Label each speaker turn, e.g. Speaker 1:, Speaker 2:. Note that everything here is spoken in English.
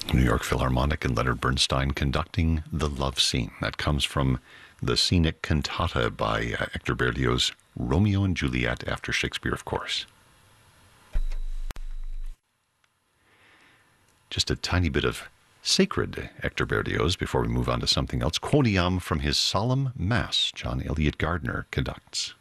Speaker 1: New York Philharmonic and Leonard Bernstein conducting the love scene. That comes from the scenic cantata by Hector Berlioz' Romeo and Juliet, after Shakespeare, of course. Just a tiny bit of sacred Hector Berlioz before we move on to something else. Quoniam from his Solemn Mass, John Elliott Gardner conducts.